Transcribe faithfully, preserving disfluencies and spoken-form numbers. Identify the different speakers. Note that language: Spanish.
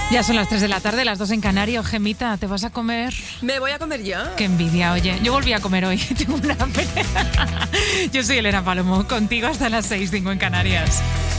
Speaker 1: Ya son las tres de la tarde, las dos en Canarias. Gemita, ¿te vas a comer?
Speaker 2: Me voy a comer ya.
Speaker 1: Qué envidia, oye. Yo volví a comer hoy. Tengo una hambre. Yo soy Elena Palomo, contigo hasta las seis, cinco en Canarias.